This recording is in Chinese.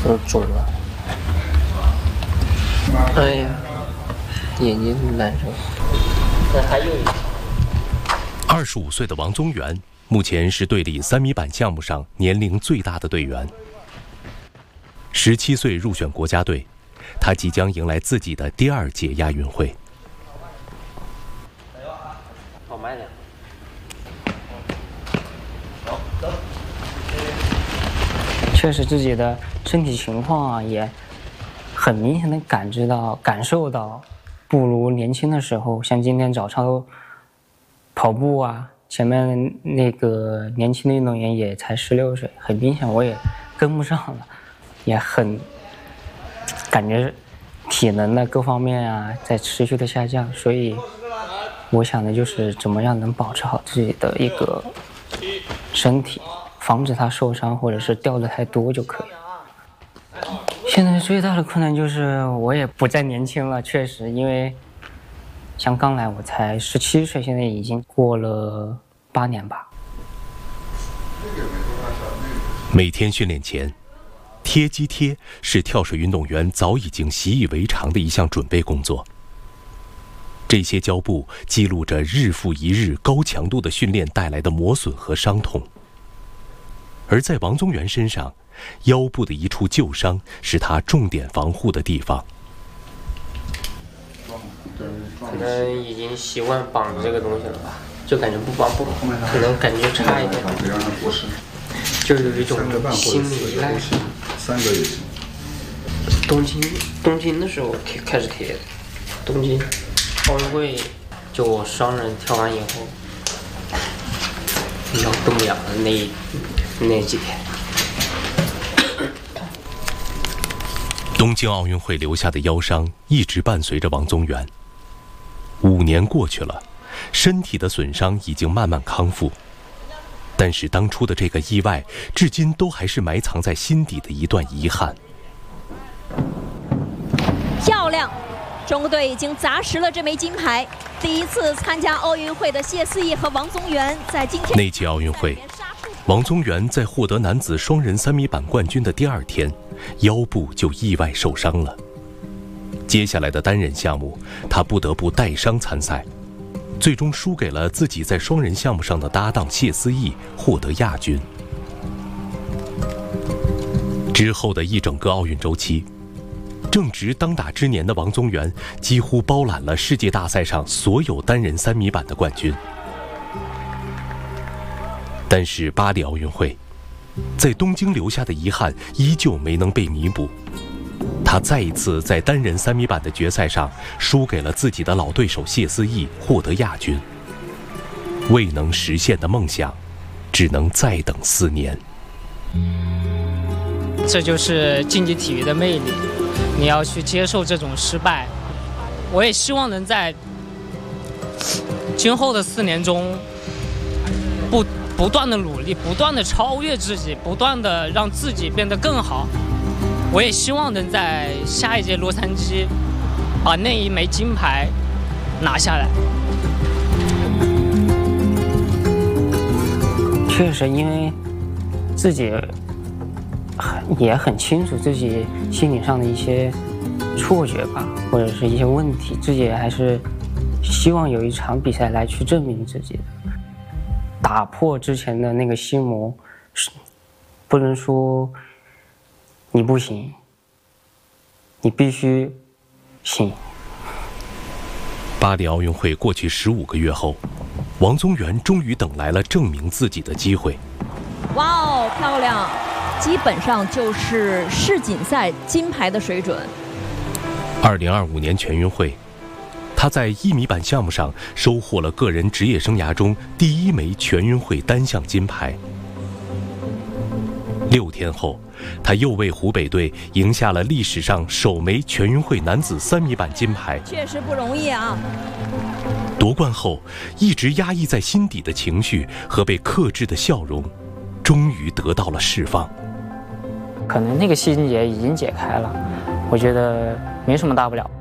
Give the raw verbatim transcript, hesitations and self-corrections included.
都肿了。哎呀，眼睛难受。那还有一个。 二十五岁的王宗元，目前是队里三米板项目上年龄最大的队员。十七岁入选国家队，他即将迎来自己的第二届亚运会。 好慢点。确实自己的身体情况啊，也很明显的感知到、感受到，不如年轻的时候。像今天早操、跑步啊，前面那个年轻的运动员也才十六岁，很明显我也跟不上了，也很感觉体能的各方面啊在持续的下降。所以我想的就是怎么样能保持好自己的一个身体，防止它受伤或者是掉的太多就可以了。现在最大的困难就是我也不再年轻了，确实，因为像刚来我才十七岁，现在已经过了八年吧。 每天训练前，贴肌贴是跳水运动员早已经习以为常的一项准备工作。这些胶布记录着日复一日高强度的训练带来的磨损和伤痛。而在王宗元身上，腰部的一处旧伤是他重点防护的地方。 可能已经习惯绑这个东西了吧，就感觉不绑不好，可能感觉差一点，就有一种心理依赖。 三个也行。 东京东京的时候贴开始贴的，东京奥运会就我双人跳完以后，腰动不了的那那几天。 东京奥运会留下的腰伤一直伴随着王宗元。五年过去了，身体的损伤已经慢慢康复，但是当初的这个意外，至今都还是埋藏在心底的一段遗憾。 漂亮！中国队已经砸实了这枚金牌。第一次参加奥运会的谢思义和王宗元在今天那届奥运会，王宗元在获得男子双人三米板冠军的第二天，腰部就意外受伤了。接下来的单人项目，他不得不带伤参赛，最终输给了自己在双人项目上的搭档谢思义，获得亚军。之后的一整个奥运周期，正值当打之年的王宗元几乎包揽了世界大赛上所有单人三米板的冠军。但是巴黎奥运会，在东京留下的遗憾依旧没能被弥补。他再一次在单人三米板的决赛上输给了自己的老对手谢思义，获得亚军。未能实现的梦想，只能再等四年。 这就是竞技体育的魅力，你要去接受这种失败。我也希望能在今后的四年中，不不断的努力，不断的超越自己，不断的让自己变得更好。我也希望能在下一届洛杉矶把那一枚金牌拿下来。 确实，因为自己也很清楚自己心理上的一些错觉吧，或者是一些问题，自己还是希望有一场比赛来去证明自己的，打破之前的那个心魔。不能说你不行，你必须行。 巴黎奥运会过去十五个月后，王宗元终于等来了证明自己的机会。 哇哦，漂亮！基本上就是世锦赛金牌的水准。 二零二五年全运会，他在一米板项目上收获了个人职业生涯中第一枚全运会单项金牌。六天后，他又为湖北队赢下了历史上首枚全运会男子三米板金牌。 确实不容易啊！ 夺冠后，一直压抑在心底的情绪和被克制的笑容，终于得到了释放。 可能那个心结已经解开了，我觉得没什么大不了。